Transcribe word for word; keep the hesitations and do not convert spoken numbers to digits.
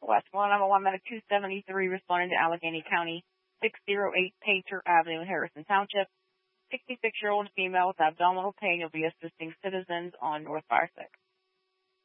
West one oh one Medic two seventy-three responding to Allegheny County, six oh eight Painter Avenue, Harrison Township. sixty-six-year-old female with abdominal pain. You'll be assisting citizens on North Fire six.